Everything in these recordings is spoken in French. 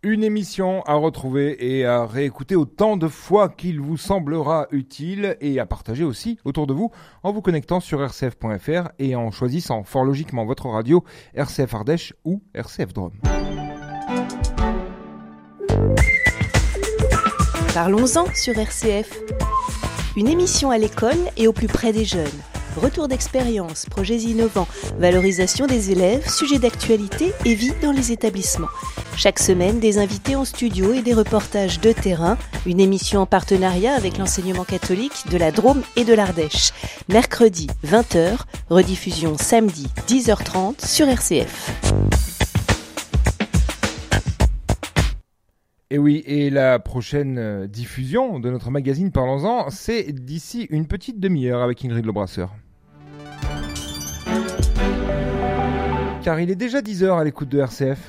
Une émission à retrouver et à réécouter autant de fois qu'il vous semblera utile et à partager aussi autour de vous en vous connectant sur rcf.fr et en choisissant fort logiquement votre radio RCF Ardèche ou RCF Drôme. Parlons-en sur RCF. Une émission à l'école et au plus près des jeunes. Retour d'expérience, projets innovants, valorisation des élèves, sujets d'actualité et vie dans les établissements. Chaque semaine, des invités en studio et des reportages de terrain. Une émission en partenariat avec l'enseignement catholique de la Drôme et de l'Ardèche. Mercredi, 20h, rediffusion samedi, 10h30 sur RCF. Et oui, et la prochaine diffusion de notre magazine Parlons-en, c'est d'ici une petite demi-heure avec Ingrid Lebrasseur. Car il est déjà 10h à l'écoute de RCF.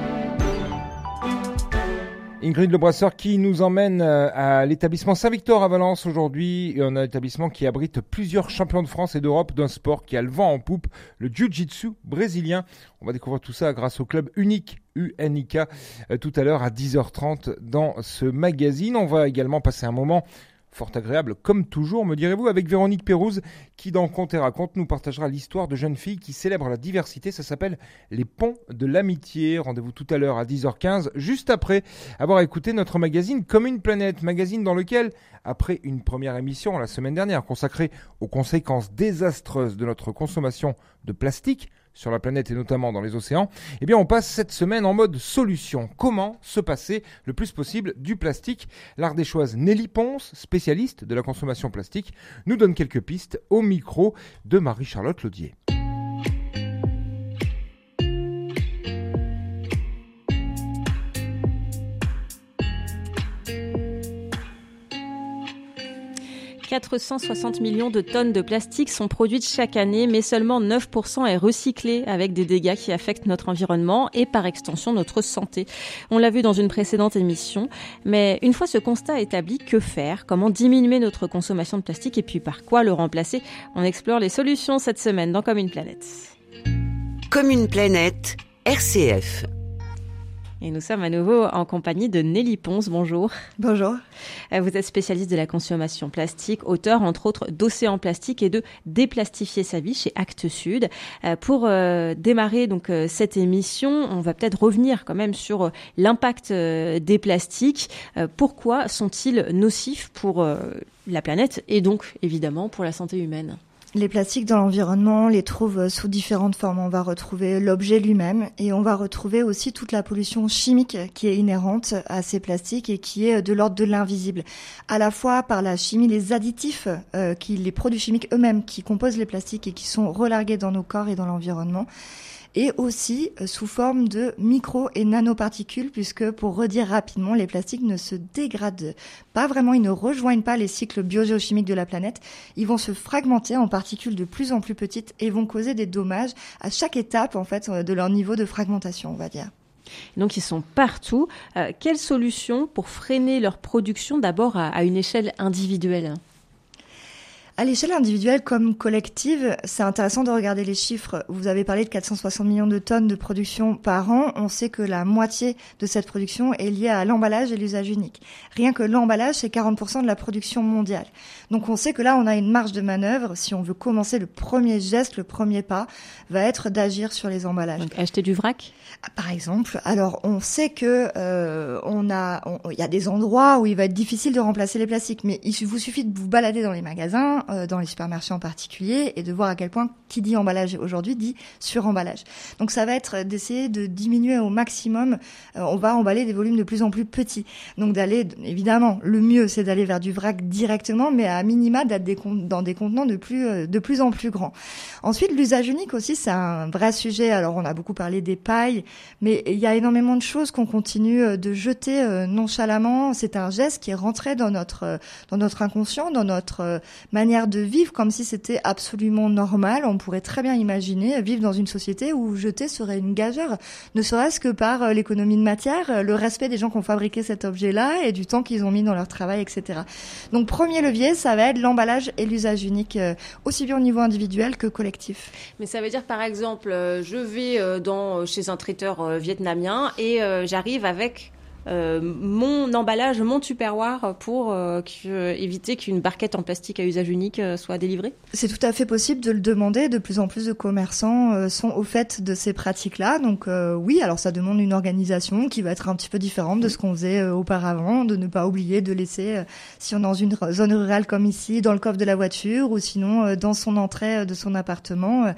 Ingrid Lebrasseur qui nous emmène à l'établissement Saint-Victor à Valence aujourd'hui. Un établissement qui abrite plusieurs champions de France et d'Europe d'un sport qui a le vent en poupe, le jiu-jitsu brésilien. On va découvrir tout ça grâce au club unique UNIK tout à l'heure à 10h30 dans ce magazine. On va également passer un moment fort agréable, comme toujours, me direz-vous, avec Véronique Pérouse, qui dans Contes et Racontes nous partagera l'histoire de jeunes filles qui célèbrent la diversité. Ça s'appelle Les Ponts de l'Amitié. Rendez-vous tout à l'heure à 10h15, juste après avoir écouté notre magazine Comme une planète, magazine dans lequel, après une première émission la semaine dernière consacrée aux conséquences désastreuses de notre consommation de plastique sur la planète et notamment dans les océans, eh bien on passe cette semaine en mode solution. Comment se passer le plus possible du plastique? L'Ardéchoise Nelly Ponce, spécialiste de la consommation plastique, nous donne quelques pistes au micro de Marie-Charlotte Laudier. « 460 millions de tonnes de plastique sont produites chaque année, mais seulement 9% est recyclé avec des dégâts qui affectent notre environnement et par extension notre santé. On l'a vu dans une précédente émission, mais une fois ce constat établi, que faire? Comment diminuer notre consommation de plastique et puis par quoi le remplacer? On explore les solutions cette semaine dans Comme une planète. Comme une planète, RCF. Et nous sommes à nouveau en compagnie de Nelly Ponce. Bonjour. Bonjour. Vous êtes spécialiste de la consommation plastique, auteur entre autres d'Océan Plastique et de Déplastifier sa vie chez Actes Sud. Pour démarrer donc cette émission, on va peut-être revenir quand même sur l'impact des plastiques. Pourquoi sont-ils nocifs pour la planète et donc évidemment pour la santé humaine ? Les plastiques dans l'environnement, on les trouve sous différentes formes. On va retrouver l'objet lui-même et on va retrouver aussi toute la pollution chimique qui est inhérente à ces plastiques et qui est de l'ordre de l'invisible. À la fois par la chimie, les additifs, les produits chimiques eux-mêmes qui composent les plastiques et qui sont relargués dans nos corps et dans l'environnement. Et aussi sous forme de micro- et nanoparticules, puisque, pour redire rapidement, les plastiques ne se dégradent pas vraiment, ils ne rejoignent pas les cycles biogéochimiques de la planète. Ils vont se fragmenter en particules de plus en plus petites et vont causer des dommages à chaque étape, en fait, de leur niveau de fragmentation, on va dire. Donc ils sont partout. Quelle solution pour freiner leur production d'abord à une échelle individuelle ? À l'échelle individuelle comme collective, c'est intéressant de regarder les chiffres. Vous avez parlé de 460 millions de tonnes de production par an. On sait que la moitié de cette production est liée à l'emballage et l'usage unique. Rien que l'emballage, c'est 40% de la production mondiale. Donc on sait que là, on a une marge de manœuvre. Si on veut commencer, le premier geste, le premier pas, va être d'agir sur les emballages. Donc acheter du vrac ? Par exemple. Alors on sait que il y a des endroits où il va être difficile de remplacer les plastiques, mais il vous suffit de vous balader dans les magasins, dans les supermarchés en particulier, et de voir à quel point qui dit emballage aujourd'hui dit suremballage. Donc ça va être d'essayer de diminuer au maximum. On va emballer des volumes de plus en plus petits. Donc d'aller, évidemment, le mieux c'est d'aller vers du vrac directement, mais à minima d'être dans des contenants de plus en plus grands. Ensuite, l'usage unique aussi, c'est un vrai sujet. Alors on a beaucoup parlé des pailles, mais il y a énormément de choses qu'on continue de jeter nonchalamment. C'est un geste qui est rentré dans notre inconscient, dans notre manière de vivre, comme si c'était absolument normal. On pourrait très bien imaginer vivre dans une société où jeter serait une gageure, ne serait-ce que par l'économie de matière, le respect des gens qui ont fabriqué cet objet-là et du temps qu'ils ont mis dans leur travail, etc. Donc premier levier, ça va être l'emballage et l'usage unique, aussi bien au niveau individuel que collectif. Mais ça veut dire par exemple, je vais chez un traiteur vietnamien et j'arrive avec mon emballage, mon tupperware pour éviter qu'une barquette en plastique à usage unique soit délivrée ? C'est tout à fait possible de le demander. De plus en plus de commerçants sont au fait de ces pratiques-là. Donc oui, alors ça demande une organisation qui va être un petit peu différente de ce qu'on faisait auparavant, de ne pas oublier de laisser, si on est dans une zone rurale comme ici, dans le coffre de la voiture ou sinon dans son entrée de son appartement,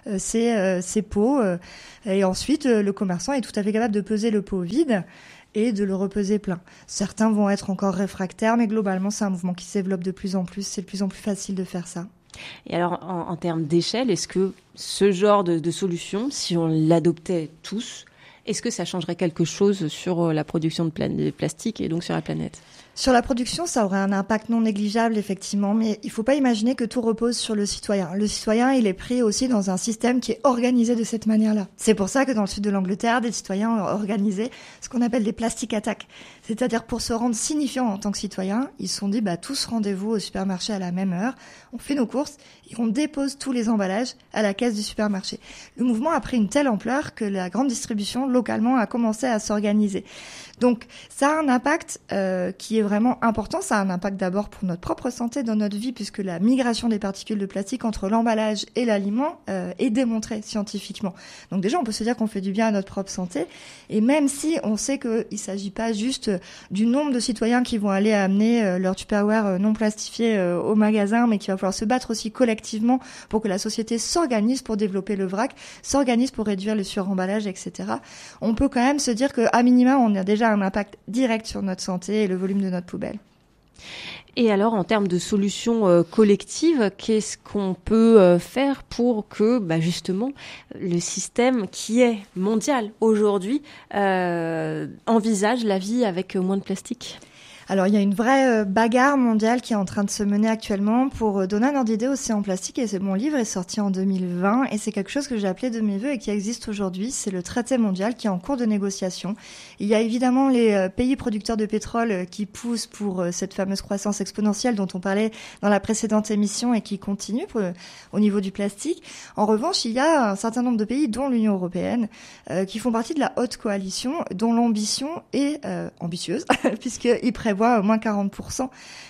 ces pots. Et ensuite, le commerçant est tout à fait capable de peser le pot vide et de le repeser plein. Certains vont être encore réfractaires, mais globalement, c'est un mouvement qui se développe de plus en plus. C'est de plus en plus facile de faire ça. Et alors, en termes d'échelle, est-ce que ce genre de solution, si on l'adoptait tous, est-ce que ça changerait quelque chose sur la production de plastique et donc sur la planète ? Sur la production, ça aurait un impact non négligeable, effectivement, mais il faut pas imaginer que tout repose sur le citoyen. Le citoyen, il est pris aussi dans un système qui est organisé de cette manière-là. C'est pour ça que dans le sud de l'Angleterre, des citoyens ont organisé ce qu'on appelle des plastic attacks. C'est-à-dire pour se rendre signifiant en tant que citoyen, ils se sont dit, tous rendez-vous au supermarché à la même heure, on fait nos courses et on dépose tous les emballages à la caisse du supermarché. Le mouvement a pris une telle ampleur que la grande distribution, localement, a commencé à s'organiser. Donc, ça a un impact qui est vraiment important. Ça a un impact d'abord pour notre propre santé dans notre vie, puisque la migration des particules de plastique entre l'emballage et l'aliment est démontrée scientifiquement. Donc déjà, on peut se dire qu'on fait du bien à notre propre santé. Et même si on sait qu'il ne s'agit pas juste du nombre de citoyens qui vont aller amener leur Tupperware non plastifié au magasin, mais qu'il va falloir se battre aussi collectivement pour que la société s'organise pour développer le vrac, s'organise pour réduire le suremballage, etc. On peut quand même se dire qu'à minima, on a déjà un impact direct sur notre santé et le volume de notre poubelle. Et alors, en termes de solutions collectives, qu'est-ce qu'on peut faire pour que, justement, le système qui est mondial aujourd'hui envisage la vie avec moins de plastique ? Alors, il y a une vraie bagarre mondiale qui est en train de se mener actuellement pour donner un ordre d'idée Océan Plastique. Et mon livre est sorti en 2020 et c'est quelque chose que j'ai appelé de mes voeux et qui existe aujourd'hui. C'est le traité mondial qui est en cours de négociation. Il y a évidemment les pays producteurs de pétrole qui poussent pour cette fameuse croissance exponentielle dont on parlait dans la précédente émission et qui continue au niveau du plastique. En revanche, il y a un certain nombre de pays, dont l'Union européenne, qui font partie de la haute coalition, dont l'ambition est ambitieuse, puisqu'ils prévoient moins 40%,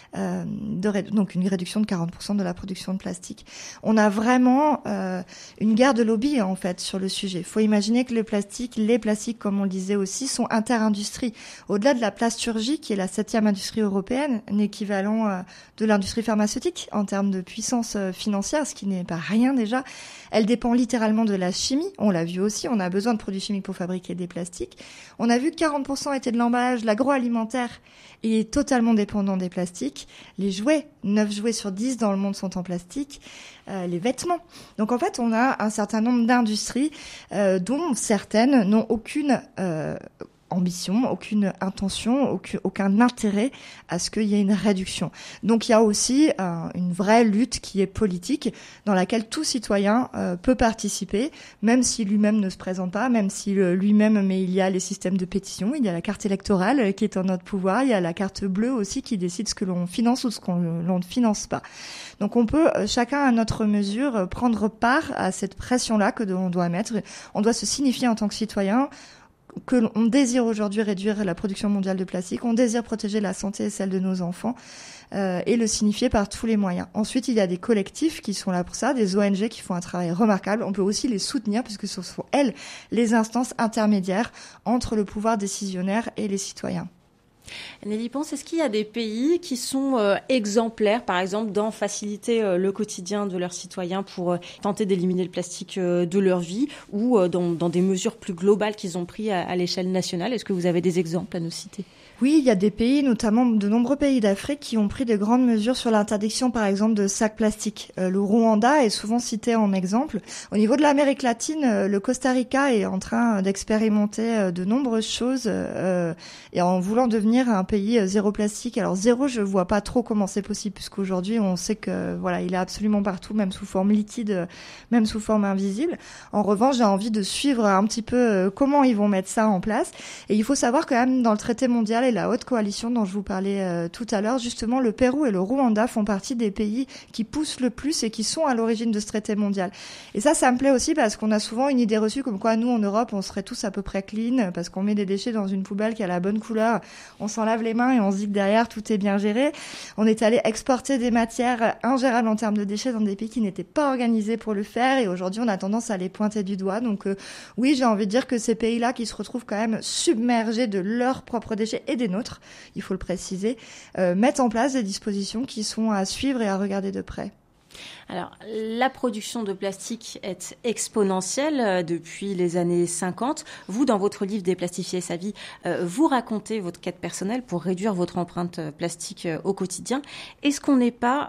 donc une réduction de 40% de la production de plastique. On a vraiment une guerre de lobby en fait sur le sujet. Il faut imaginer que les plastiques, comme on le disait aussi, sont interindustries. Au-delà de la plasturgie, qui est la 7e industrie européenne, un équivalent de l'industrie pharmaceutique en termes de puissance financière, ce qui n'est pas rien déjà. Elle dépend littéralement de la chimie. On l'a vu aussi, on a besoin de produits chimiques pour fabriquer des plastiques. On a vu que 40% étaient de l'emballage. L'agroalimentaire est totalement dépendant des plastiques. Les jouets, 9 jouets sur 10 dans le monde sont en plastique. Les vêtements. Donc en fait, on a un certain nombre d'industries dont certaines n'ont aucune ambition, aucune intention, aucun intérêt à ce qu'il y ait une réduction. Donc il y a aussi une vraie lutte qui est politique dans laquelle tout citoyen peut participer, même si lui-même ne se présente pas, même si lui-même, mais il y a les systèmes de pétition, il y a la carte électorale qui est en notre pouvoir, il y a la carte bleue aussi qui décide ce que l'on finance ou ce qu'on ne finance pas. Donc on peut, chacun à notre mesure, prendre part à cette pression-là que l'on doit mettre. On doit se signifier en tant que citoyen que l'on désire aujourd'hui réduire la production mondiale de plastique, on désire protéger la santé et celle de nos enfants et le signifier par tous les moyens. Ensuite, il y a des collectifs qui sont là pour ça, des ONG qui font un travail remarquable. On peut aussi les soutenir puisque ce sont elles les instances intermédiaires entre le pouvoir décisionnaire et les citoyens. Nelly Pons, est-ce qu'il y a des pays qui sont exemplaires, par exemple, dans faciliter le quotidien de leurs citoyens pour tenter d'éliminer le plastique de leur vie ou dans des mesures plus globales qu'ils ont prises à l'échelle nationale ? Est-ce que vous avez des exemples à nous citer ? Oui, il y a des pays, notamment de nombreux pays d'Afrique, qui ont pris de grandes mesures sur l'interdiction, par exemple, de sacs plastiques. Le Rwanda est souvent cité en exemple. Au niveau de l'Amérique latine, le Costa Rica est en train d'expérimenter de nombreuses choses et en voulant devenir devenir un pays zéro plastique. Alors zéro, je vois pas trop comment c'est possible, puisqu'aujourd'hui on sait que voilà, il est absolument partout, même sous forme liquide, même sous forme invisible. En revanche, j'ai envie de suivre un petit peu comment ils vont mettre ça en place. Et il faut savoir quand même, dans le traité mondial et la haute coalition dont je vous parlais tout à l'heure, justement, le Pérou et le Rwanda font partie des pays qui poussent le plus et qui sont à l'origine de ce traité mondial. Et ça me plaît aussi parce qu'on a souvent une idée reçue comme quoi nous en Europe on serait tous à peu près clean parce qu'on met des déchets dans une poubelle qui a la bonne couleur, on s'en lave les mains et on se dit que derrière tout est bien géré. On est allé exporter des matières ingérables en termes de déchets dans des pays qui n'étaient pas organisés pour le faire et aujourd'hui on a tendance à les pointer du doigt. Donc oui, j'ai envie de dire que ces pays-là qui se retrouvent quand même submergés de leurs propres déchets et des nôtres, il faut le préciser, mettent en place des dispositions qui sont à suivre et à regarder de près. Alors, la production de plastique est exponentielle depuis les années 50. Vous, dans votre livre Déplastifier sa vie, vous racontez votre quête personnelle pour réduire votre empreinte plastique au quotidien. Est-ce qu'on n'est pas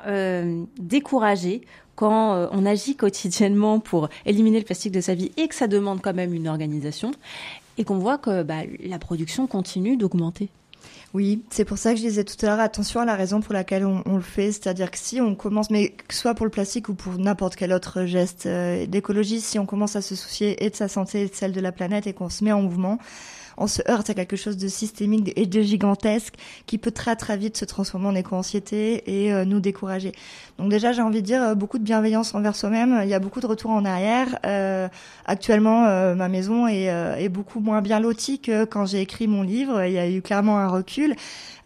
découragé quand on agit quotidiennement pour éliminer le plastique de sa vie et que ça demande quand même une organisation et qu'on voit que la production continue d'augmenter ? Oui, c'est pour ça que je disais tout à l'heure, attention à la raison pour laquelle on le fait. C'est-à-dire que si on commence, mais que ce soit pour le plastique ou pour n'importe quel autre geste d'écologie, si on commence à se soucier et de sa santé et de celle de la planète et qu'on se met en mouvement, on se heurte à quelque chose de systémique et de gigantesque qui peut très très vite se transformer en éco-anxiété et nous décourager. Donc déjà, j'ai envie de dire beaucoup de bienveillance envers soi-même. Il y a beaucoup de retours en arrière. Actuellement, ma maison est beaucoup moins bien lotie que quand j'ai écrit mon livre. Il y a eu clairement un recul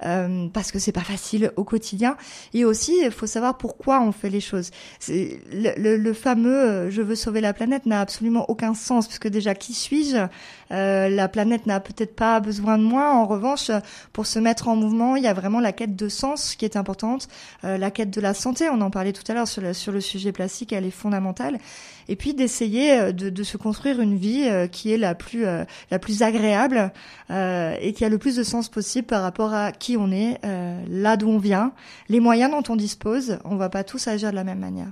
parce que c'est pas facile au quotidien. Et aussi, il faut savoir pourquoi on fait les choses. C'est le fameux « je veux sauver la planète » n'a absolument aucun sens puisque déjà, qui suis-je ? La planète n'a peut-être pas besoin de moi. En revanche, pour se mettre en mouvement, il y a vraiment la quête de sens qui est importante, la quête de la santé. On en parlait tout à l'heure sur le sujet plastique, elle est fondamentale. Et puis d'essayer de se construire une vie qui est la plus agréable et qui a le plus de sens possible par rapport à qui on est, là d'où on vient, les moyens dont on dispose. On va pas tous agir de la même manière.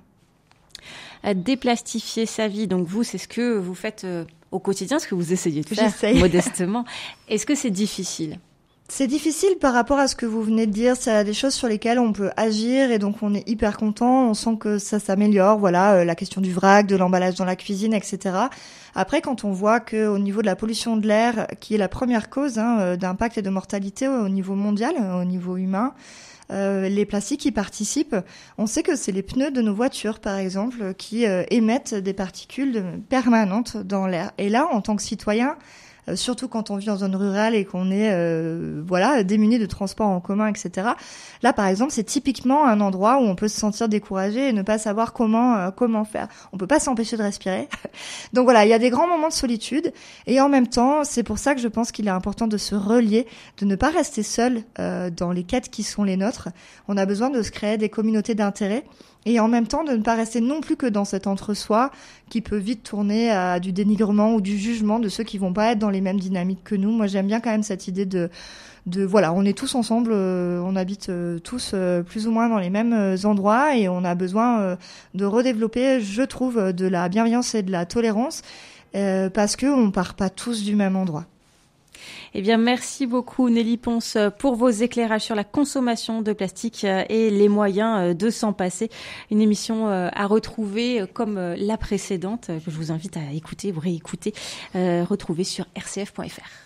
Déplastifier sa vie, donc vous, c'est ce que vous faites au quotidien, ce que vous essayez de faire modestement. Est-ce que c'est difficile ? C'est difficile par rapport à ce que vous venez de dire. C'est des choses sur lesquelles on peut agir et donc on est hyper content. On sent que ça s'améliore. Voilà, la question du vrac, de l'emballage dans la cuisine, etc. Après, quand on voit que au niveau de la pollution de l'air, qui est la première cause d'impact et de mortalité au niveau mondial, au niveau humain, les plastiques y participent. On sait que c'est les pneus de nos voitures, par exemple, qui émettent des particules permanentes dans l'air. Et là, en tant que citoyen, surtout quand on vit en zone rurale et qu'on est démuni de transports en commun, etc. Là, par exemple, c'est typiquement un endroit où on peut se sentir découragé et ne pas savoir comment faire. On peut pas s'empêcher de respirer. Donc voilà, il y a des grands moments de solitude et en même temps, c'est pour ça que je pense qu'il est important de se relier, de ne pas rester seul dans les quêtes qui sont les nôtres. On a besoin de se créer des communautés d'intérêt. Et en même temps, de ne pas rester non plus que dans cet entre-soi qui peut vite tourner à du dénigrement ou du jugement de ceux qui vont pas être dans les mêmes dynamiques que nous. Moi, j'aime bien quand même cette idée de voilà, on est tous ensemble, on habite tous plus ou moins dans les mêmes endroits et on a besoin de redévelopper, je trouve, de la bienveillance et de la tolérance parce que on part pas tous du même endroit. Eh bien, merci beaucoup Nelly Ponce pour vos éclairages sur la consommation de plastique et les moyens de s'en passer. Une émission à retrouver comme la précédente que je vous invite à écouter ou réécouter, retrouver sur rcf.fr.